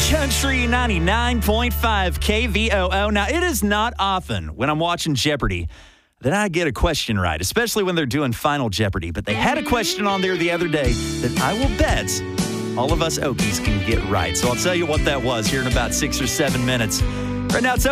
Country 99.5 KVOO. Now, it is not often when I'm watching Jeopardy that I get a question right, especially when they're doing Final Jeopardy. But they had a question on there the other day that I will bet all of us Okies can get right. So I'll tell you what that was here in about 6 or 7 minutes. Right now, it's